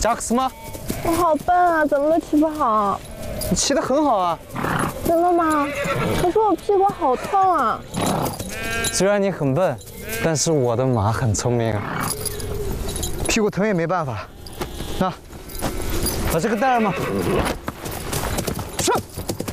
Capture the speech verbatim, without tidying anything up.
扎克斯吗？ 我好笨啊，怎么都骑不好。 你骑得很好啊。 真的吗？可是我屁股好痛啊。 虽然你很笨，但是我的马很聪明啊。屁股疼也没办法。那，把这个带上吗？上。